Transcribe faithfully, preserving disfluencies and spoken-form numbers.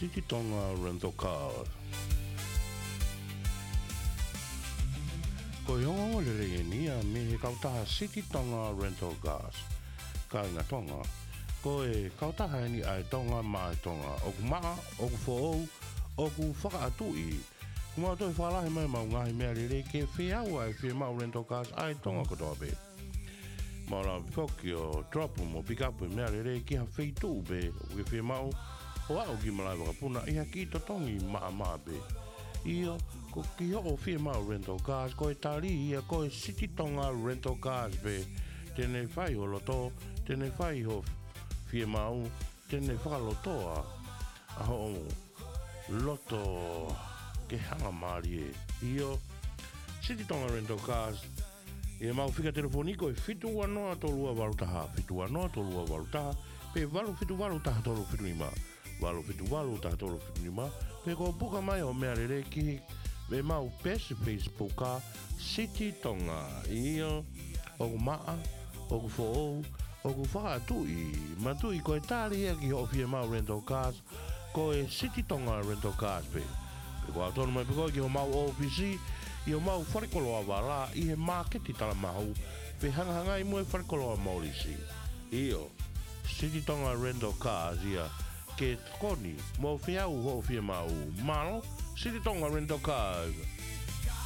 City Tonga Rental Cars. Ko yongo le re nia me he kautaha City Tonga Rental Cars. Ka inga tonga. Ko e kautaha ni ai tonga mai tonga. Oku maa, oku fo'ou, oku whakaatui. Kuma toi whalahi mai mau ngahi mea le re ke whiau ai whi mau Rental Cars ai tonga kotoa be. Mara koki o drop mo pick up mea le re ki ha wheitu be. Uke whi mau o au ki malai wakapuna iha ki to tongi maa maa be. Ia, ko ki ho o whi mau Rental Cars, ko e tari ia ko e City Tonga Rental Cars be. Tene whai ho loto, tene whai ho whi mau, tene whakalotoa. Aho o loto ke hanga maari e. Ia, City Tonga Rental Cars, ia mau whika telefoniko e fitu wanoa tolua walutaha, fitu wanoa tolua walutaha, pe walu fitu walutaha tolu fitu ima. Walu fitu walu taha tolu fitu ima. Pe ko puka mai o mea rere ki me mau pesi Facebook ka City Tonga. Ia oku maa, oku fo'ou, oku whakaatui. Matui ko e tāri ea ki ho fie mau Rental Cars ko e City Tonga Rental Cars pe. Pe ko atonu mai pe ko ki ho mau O P C i ho mau wharekoloa wala i he marketi tala mahu pe hanga hanga i mue wharekoloa maurisi. Ia City Tonga Rental Cars ia ke koni mo whiau ho fie mau. Mano, City Tonga Rental Cars.